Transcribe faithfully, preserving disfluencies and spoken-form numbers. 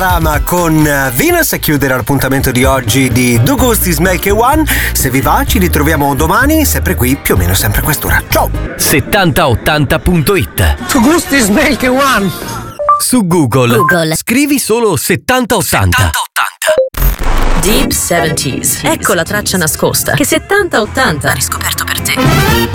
Rama con Venus a chiudere l'appuntamento di oggi di Due Gusti Smell Che One. Se vi va ci ritroviamo domani sempre qui più o meno sempre a quest'ora. Ciao. settanta ottanta punto it. Due Gusti Smell Che One. Su Google, Google. scrivi solo settanta ottanta. Deep seventies. Ecco la traccia nascosta che settanta ottanta ha riscoperto per te.